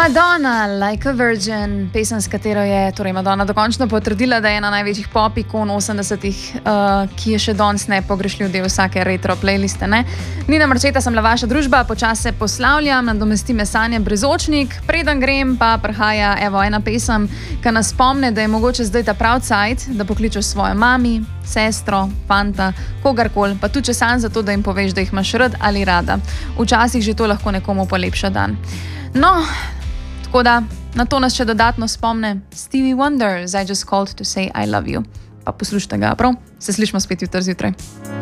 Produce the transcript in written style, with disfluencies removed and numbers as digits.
Madonna, Like a Virgin, pesem, s katero je torej Madonna dokončno potrdila, da je ena največjih pop ikon 80-ih, ki je še danes nepogrešljiv del vsake retro playliste. Ne? Nina Marčeta sem bila vaša družba, počasi se poslavljam, nadomesti me Sanja Brezočnik, preden grem pa prihaja ena pesem, ki nas spomne, da je mogoče zdaj ta prav cajt, da pokličeš svojo mami, sestro, fanta, kogarkoli, pa tudi če sam zato, da jim poveš, da jih imaš rad ali rada. Včasih že to lahko nekomu polepša dan. No, tako da na to nas še dodatno spomne Stevie Wonder, I just called to say I love you. Pa poslušajte ga, prav? Se slišimo spet jutri zjutraj.